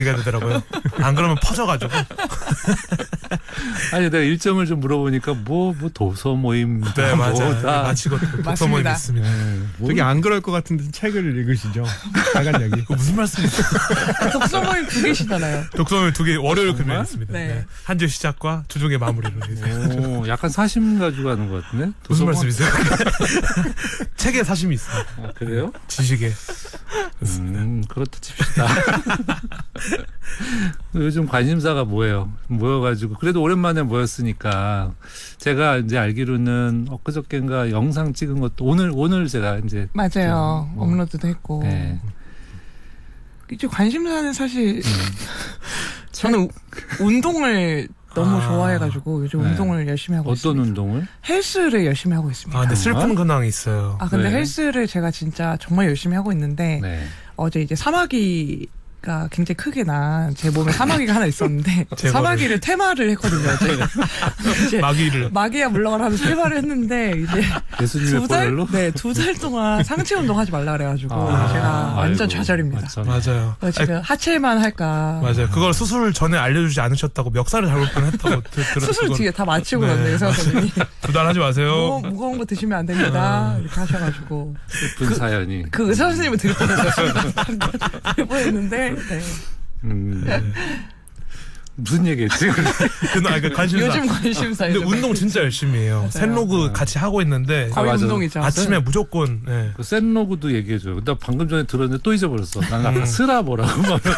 가 되더라고요. 안 그러면 퍼져가지고. 아니, 내가 일정을 좀 물어보니까 뭐 도서 모임. 네, 맞아요. 다 마치고 독서 모임 있습니다. 되게 안 그럴 것 같은데 책을 읽으시죠? 빨간 약이. 무슨 말씀이세요? 독서 모임 2개시잖아요. 독서 모임 2개 월요일 금요일 있습니다. 네. 네. 한 주 시작과 주중의 마무리로. 오, 약간 사심 가지고 가는 것 같은데? 무슨 말씀이세요? 책에 사심이 있어요. 아, 그래요? 지식에. 그렇다 칩시다. 요즘 관심사가 뭐예요? 모여가지고 그래도 오랜만에 모였으니까 제가 이제 알기로는 엊그저께인가 영상 찍은 것도 오늘 제가 이제 맞아요. 업로드도 했고. 네. 이제 관심사는 사실 저는 운동을 너무 좋아해가지고 요즘 운동을 열심히 하고 있습니다. 어떤 운동을? 헬스를 열심히 하고 있습니다. 근데 슬픈 근황이 있어요. 근데 네. 헬스를 제가 진짜 정말 열심히 하고 있는데 네. 어제 이제 사마귀가 굉장히 크게 난 제 몸에 사마귀가 하나 있었는데 사마귀를 테마를 했거든요. 이제 마귀야 물러가라 하면서 테마를 했는데 이제 예수님의 뽀랄로? 네, 2달 동안 상체 운동하지 말라 그래가지고 제가 완전 좌절입니다. 맞아요. 지금 하체만 할까. 맞아요. 그걸 수술 전에 알려주지 않으셨다고 멱살을 잡을 뻔했다고 들었어요. 수술 뒤에 다 마치고 그런데 의사 선생님이 2달 하지 마세요. 무거운 거 드시면 안 됩니다. 이렇게 하셔가지고 슬픈 사연이. 그 의사 선생님은 드릴 뻔했어요. 드릴 뻔했는데. 네. 무슨 얘기했지? 관심사. 요즘 관심사. 근데 운동 진짜 열심히 해요. 샌로그 같이 하고 있는데. 거의 운동이죠. 아침에 무조건. 네. 그 샌로그도 얘기해줘요. 나 방금 전에 들었는데 또 잊어버렸어. 난 아까 스라 뭐라고.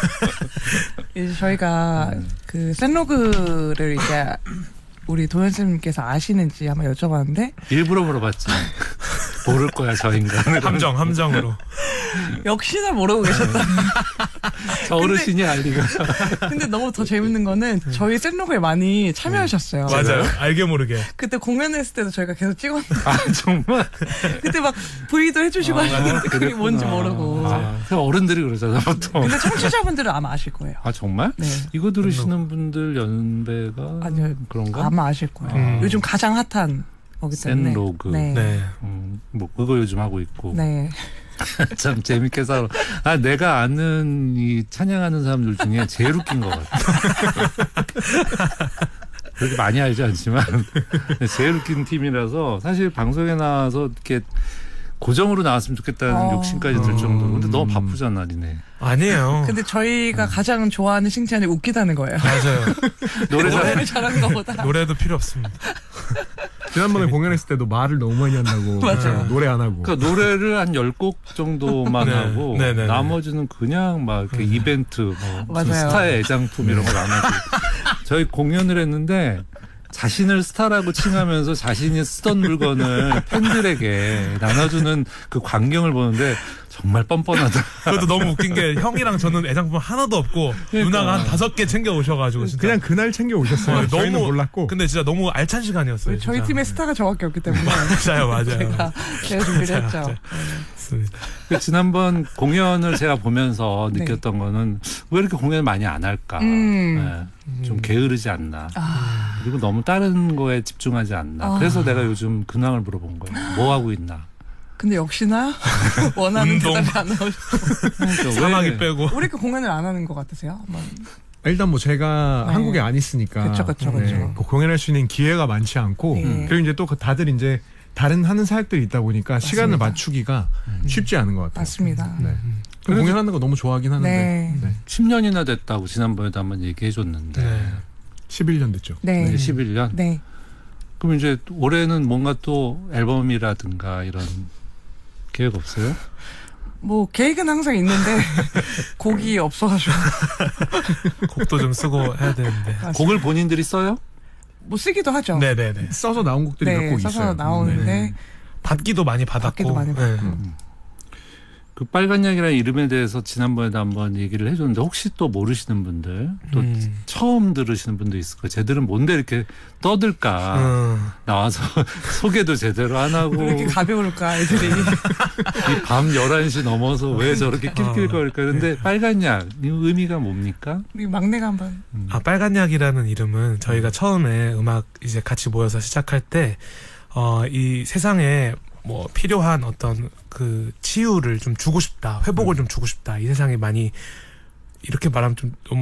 이제 저희가 그 샌로그를 이제 우리 도현쌤께서 아시는지 한번 여쭤봤는데. 일부러 물어봤지. 모를 거야, 저 인간. 함정으로. 역시나 모르고 계셨다. 저 어르신이 알리가. 근데 너무 더 재밌는 거는 저희 샌로그에 많이 참여하셨어요. 맞아요. 알게 모르게. 그때 공연했을 때도 저희가 계속 찍었는데. 정말? 그때 막 V도 해주시고 하셨는데 그게 그랬구나. 뭔지 모르고. 어른들이 그러잖아, 보통. 근데 청취자분들은 아마 아실 거예요. 정말? 네. 이거 들으시는 분들 연배가 아니요. 그런가? 아마 아실 거예요. 요즘 가장 핫한 거기 때문에. 샌로그. 네. 뭐 그거 요즘 하고 있고. 네. 참 재밌게 살아. 내가 아는 이 찬양하는 사람들 중에 제일 웃긴 것 같아. 그렇게 많이 알지 않지만 제일 웃긴 팀이라서 사실 방송에 나와서 이렇게 고정으로 나왔으면 좋겠다는 욕심까지 들 정도로. 근데 너무 바쁘잖아, 니네. 아니에요. 근데 저희가 가장 좋아하는 칭찬이 웃기다는 거예요. 맞아요. 노래를 잘하는 것보다. 노래도 필요 없습니다. 지난번에 공연했을 때도 말을 너무 많이 한다고. 맞아요. 노래 안 하고. 그러니까 노래를 한 10곡 정도만 하고 나머지는 그냥 막 이렇게 이벤트, 뭐 스타의 애장품 이런 걸 안 하고. 저희 공연을 했는데 자신을 스타라고 칭하면서 자신이 쓰던 물건을 팬들에게 나눠주는 그 광경을 보는데 정말 뻔뻔하다. 그것도 너무 웃긴 게 형이랑 저는 애장품 하나도 없고 누나가 한 5개 챙겨 오셔가지고 진짜. 그냥 그날 챙겨 오셨어요. 저희는 몰랐고. 근데 진짜 너무 알찬 시간이었어요. 저희 진짜. 팀의 스타가 저밖에 없기 때문에. 맞아요. 제가 준비를 했죠. 맞습니다. 지난번 공연을 제가 보면서 느꼈던 거는 왜 이렇게 공연을 많이 안 할까. 좀 게으르지 않나. 그리고 너무 다른 거에 집중하지 않나. 그래서 내가 요즘 근황을 물어본 거예요. 뭐 하고 있나. 근데 역시나 원하는 대답이 안 나오죠. 사마귀 빼고. 왜 이렇게 공연을 안 하는 것 같으세요? 일단 뭐 제가 한국에 안 있으니까. 그쵸. 공연할 수 있는 기회가 많지 않고. 그리고 이제 또 다들 이제 다른 하는 사역들이 있다 보니까 맞습니다. 시간을 맞추기가 쉽지 않은 것 같아요. 맞습니다. 네. 공연하는 거 너무 좋아하긴 하는데. 네. 10년이나 됐다고 지난번에도 한번 얘기해 줬는데. 11년 됐죠. 네. 11년? 네. 그럼 이제 올해는 뭔가 또 앨범이라든가 이런 계획 없어요? 뭐 계획은 항상 있는데 곡이 없어가지고. 곡도 좀 쓰고 해야 되는데. 맞습니다. 곡을 본인들이 써요? 뭐 쓰기도 하죠. 네네네. 써서 나온 곡들이 몇 곡 있어요. 써서 나오는데. 받기도 많이 받았고. 그 빨간 약이라는 이름에 대해서 지난번에도 한번 얘기를 해줬는데 혹시 또 모르시는 분들 또 처음 들으시는 분도 있을 거예요. 쟤들은 뭔데 이렇게 떠들까 나와서 소개도 제대로 안 하고 왜 이렇게 가벼울까 애들이. 이 밤 11시 넘어서 왜 저렇게 낄낄거릴까. 그런데 빨간 약 의미가 뭡니까? 우리 막내가 한번. 빨간 약이라는 이름은 저희가 처음에 음악 이제 같이 모여서 시작할 때 이 세상에 뭐 필요한 어떤 그 치유를 좀 주고 싶다, 회복을 좀 주고 싶다. 이 세상에 많이 이렇게 말하면 좀 너무